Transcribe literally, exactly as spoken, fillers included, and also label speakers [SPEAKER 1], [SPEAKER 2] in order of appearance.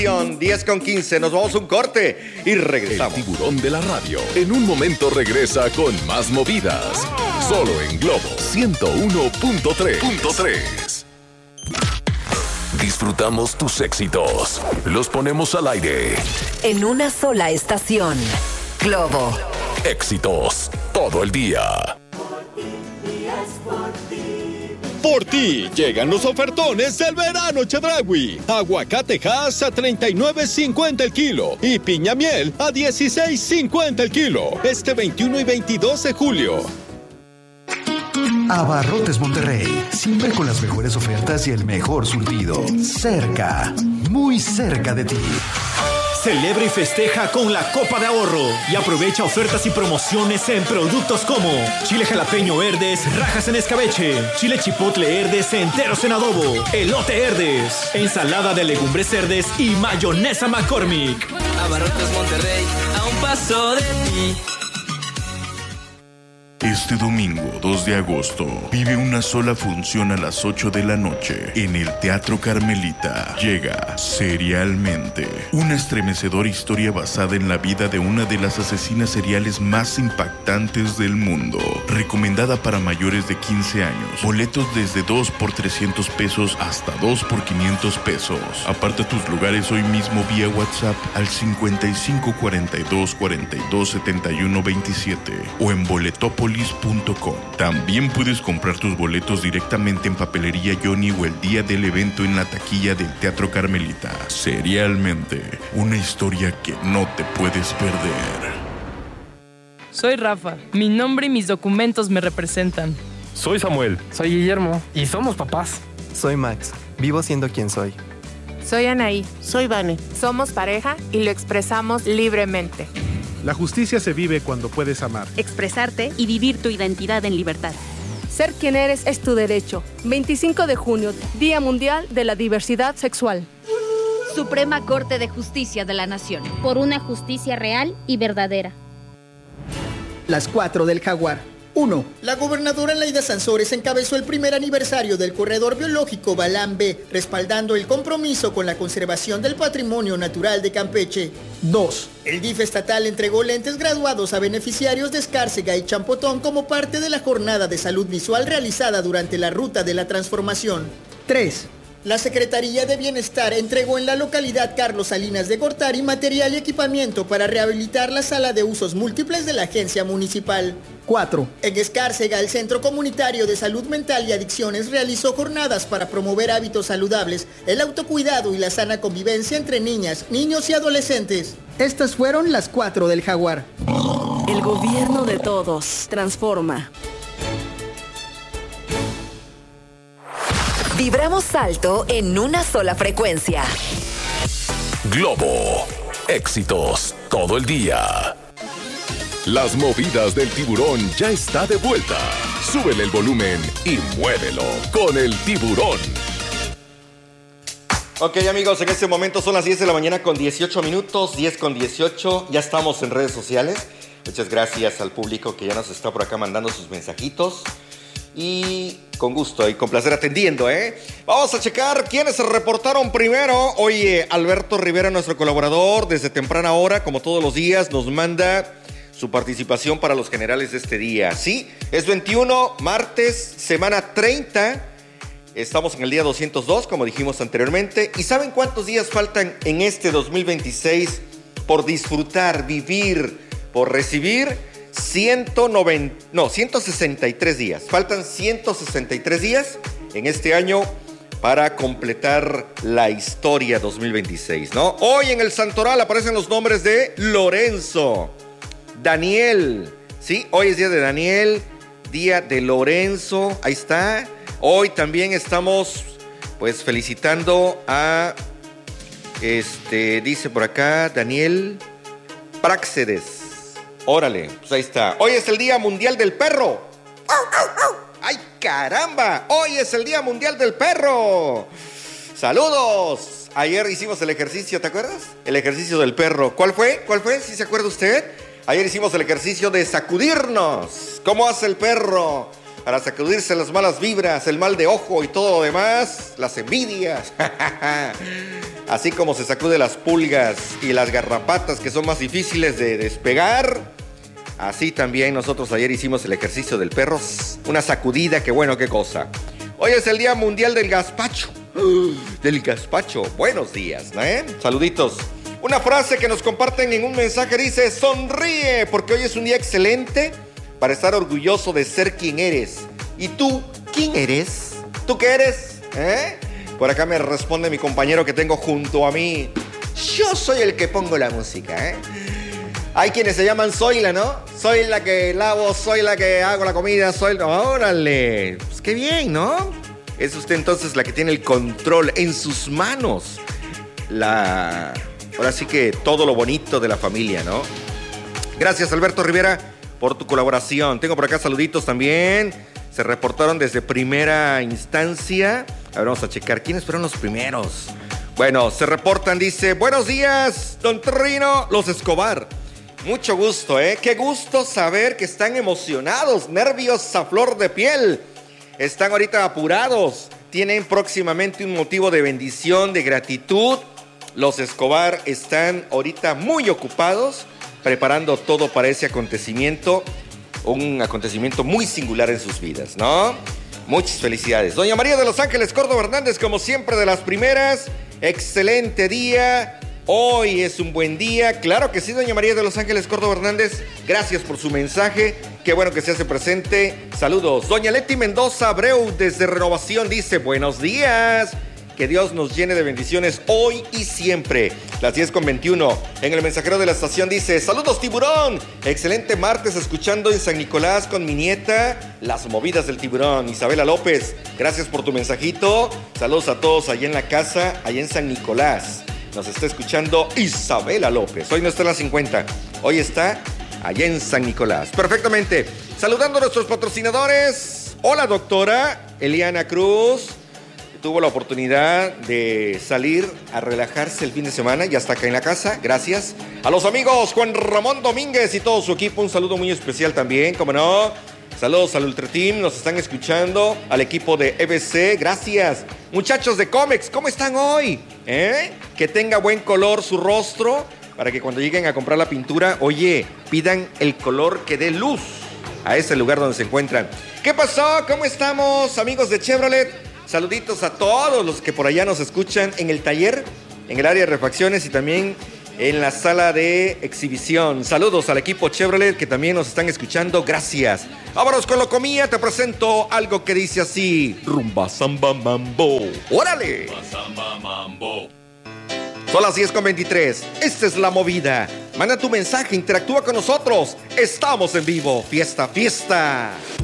[SPEAKER 1] diez con quince, nos vamos a un corte y regresamos.
[SPEAKER 2] El tiburón de la radio en un momento regresa con más movidas. Solo en Globo ciento uno punto tres. Disfrutamos tus éxitos. Los ponemos al aire.
[SPEAKER 3] En una sola estación. Globo.
[SPEAKER 2] Éxitos todo el día.
[SPEAKER 4] Por ti llegan los ofertones del verano Chedraui. Aguacate Hass a treinta y nueve cincuenta el kilo y piña miel a dieciséis cincuenta el kilo. Este veintiuno y veintidós de julio.
[SPEAKER 5] Abarrotes Monterrey, siempre con las mejores ofertas y el mejor surtido. Cerca, muy cerca de ti.
[SPEAKER 6] Celebra y festeja con la Copa de Ahorro y aprovecha ofertas y promociones en productos como chile jalapeño Herdes, rajas en escabeche, chile chipotle Herdes enteros en adobo, elote Herdes, ensalada de legumbres Herdes y mayonesa McCormick.
[SPEAKER 7] Abarrotes Monterrey, a un paso de ti.
[SPEAKER 8] Este domingo, dos de agosto, vive una sola función a las ocho de la noche en el Teatro Carmelita. Llega Serialmente, una estremecedora historia basada en la vida de una de las asesinas seriales más impactantes del mundo. Recomendada para mayores de quince años. Boletos desde dos por trescientos pesos hasta dos por quinientos pesos. Aparta tus lugares hoy mismo vía WhatsApp al cincuenta y cinco cuarenta y dos cuarenta y dos setenta y uno veintisiete o en Boletopolis punto com. También puedes comprar tus boletos directamente en Papelería Johnny o el día del evento en la taquilla del Teatro Carmelita. Serialmente, una historia que no te puedes perder.
[SPEAKER 9] Soy Rafa. Mi nombre y mis documentos me representan.
[SPEAKER 10] Soy Samuel. Soy Guillermo. Y somos papás.
[SPEAKER 11] Soy Max. Vivo siendo quien soy.
[SPEAKER 12] Soy Anaí. Soy Vane. Somos pareja y lo expresamos libremente.
[SPEAKER 13] La justicia se vive cuando puedes amar,
[SPEAKER 14] expresarte y vivir tu identidad en libertad.
[SPEAKER 15] Ser quien eres es tu derecho. veinticinco de junio, Día Mundial de la Diversidad Sexual.
[SPEAKER 14] Suprema Corte de Justicia de la Nación.
[SPEAKER 16] Por una justicia real y verdadera.
[SPEAKER 17] Las cuatro del Jaguar. uno. La gobernadora Laida Sansores encabezó el primer aniversario del Corredor Biológico Balán B, respaldando el compromiso con la conservación del patrimonio natural de Campeche. dos. El D I F estatal entregó lentes graduados a beneficiarios de Escárcega y Champotón como parte de la jornada de salud visual realizada durante la Ruta de la Transformación. tres. La Secretaría de Bienestar entregó en la localidad Carlos Salinas de Gortari material y equipamiento para rehabilitar la sala de usos múltiples de la agencia municipal. cuatro. En Escárcega, el Centro Comunitario de Salud Mental y Adicciones realizó jornadas para promover hábitos saludables, el autocuidado y la sana convivencia entre niñas, niños y adolescentes. Estas fueron las cuatro del Jaguar.
[SPEAKER 3] El gobierno de todos transforma. Vibramos alto en una sola frecuencia.
[SPEAKER 2] Globo. Éxitos todo el día. Las movidas del tiburón ya está de vuelta. Súbele el volumen y muévelo con el tiburón.
[SPEAKER 1] Ok, amigos, en este momento son las diez de la mañana con dieciocho minutos, diez con dieciocho. Ya estamos en redes sociales. Muchas gracias al público que ya nos está por acá mandando sus mensajitos. Y con gusto y con placer atendiendo, ¿eh? Vamos a checar quiénes se reportaron primero. Oye, Alberto Rivera, nuestro colaborador, desde temprana hora, como todos los días, nos manda su participación para los generales de este día. Sí, es veintiuno, martes, semana treinta. Estamos en el día doscientos dos, como dijimos anteriormente. ¿Y saben cuántos días faltan en este dos mil veintiséis por disfrutar, vivir, por recibir? ciento noventa, no, ciento sesenta y tres días. Faltan ciento sesenta y tres días en este año para completar la historia dos mil veintiséis, ¿no? Hoy en el Santoral aparecen los nombres de Lorenzo, Daniel, ¿sí? Hoy es día de Daniel, día de Lorenzo, ahí está. Hoy también estamos, pues, felicitando a, este, dice por acá, Daniel Práxedes. Órale, pues ahí está. Hoy es el Día Mundial del Perro. ¡Ay, caramba! Hoy es el Día Mundial del Perro. ¡Saludos! Ayer hicimos el ejercicio, ¿te acuerdas? El ejercicio del perro. ¿Cuál fue? ¿Cuál fue? ¿Sí se acuerda usted? Ayer hicimos el ejercicio de sacudirnos. ¿Cómo hace el perro? para sacudirse las malas vibras, el mal de ojo y todo lo demás, las envidias. Así como se sacude las pulgas y las garrapatas que son más difíciles de despegar, así también nosotros ayer hicimos el ejercicio del perro, una sacudida, que bueno, qué cosa. Hoy es el Día Mundial del Gazpacho. Uh, del gazpacho. Buenos días, ¿no? ¿eh? Saluditos. Una frase que nos comparten en un mensaje dice: sonríe, porque hoy es un día excelente para estar orgulloso de ser quien eres. ¿Y tú, quién eres? ¿Tú qué eres? ¿Eh? Por acá me responde mi compañero que tengo junto a mí. Yo soy el que pongo la música, ¿eh? Hay quienes se llaman Zoila, ¿no? Soy la que lavo, soy la que hago la comida, soy... ¡Órale! Pues qué bien, ¿no? Es usted entonces la que tiene el control en sus manos. La... Ahora sí que todo lo bonito de la familia, ¿no? Gracias, Alberto Rivera, por tu colaboración. Tengo por acá saluditos también. Se reportaron desde primera instancia. A ver, vamos a checar. ¿Quiénes fueron los primeros? Bueno, se reportan, dice: buenos días, don Trino, los Escobar. Mucho gusto, ¿eh? Qué gusto saber que están emocionados, nervios a flor de piel. Están ahorita apurados. Tienen próximamente un motivo de bendición, de gratitud. Los Escobar están ahorita muy ocupados, preparando todo para ese acontecimiento. Un acontecimiento muy singular en sus vidas, ¿no? Muchas felicidades. Doña María de Los Ángeles Córdoba Hernández, como siempre, de las primeras. Excelente día. Hoy es un buen día. Claro que sí, doña María de Los Ángeles Córdoba Hernández. Gracias por su mensaje. Qué bueno que se hace presente. Saludos. Doña Leti Mendoza Abreu desde Renovación dice: buenos días. Que Dios nos llene de bendiciones hoy y siempre. Las diez con veintiuno. En el mensajero de la estación dice: saludos, tiburón. Excelente martes escuchando en San Nicolás con mi nieta las movidas del tiburón. Isabela López, gracias por tu mensajito. Saludos a todos allá en la casa, allá en San Nicolás. Nos está escuchando Isabela López. Hoy no está en la cincuenta. Hoy está allá en San Nicolás. Perfectamente. Saludando a nuestros patrocinadores. Hola, doctora Eliana Cruz. Tuvo la oportunidad de salir a relajarse el fin de semana. Ya está acá en la casa. Gracias. A los amigos Juan Ramón Domínguez y todo su equipo. Un saludo muy especial también, como no. Saludos al Ultra Team. Nos están escuchando. Al equipo de E B C. Gracias. Muchachos de Comex, ¿cómo están hoy? ¿Eh? Que tenga buen color su rostro para que cuando lleguen a comprar la pintura, oye, pidan el color que dé luz a ese lugar donde se encuentran. ¿Qué pasó? ¿Cómo estamos, amigos de Chevrolet? Saluditos a todos los que por allá nos escuchan en el taller, en el área de refacciones y también en la sala de exhibición. Saludos al equipo Chevrolet que también nos están escuchando. Gracias. Vámonos con lo comía. Te presento algo que dice así: rumba, samba, mambo. ¡Órale! Rumba, samba, mambo. Son las diez con veintitrés. Esta es la movida. Manda tu mensaje, interactúa con nosotros. Estamos en vivo. Fiesta, fiesta.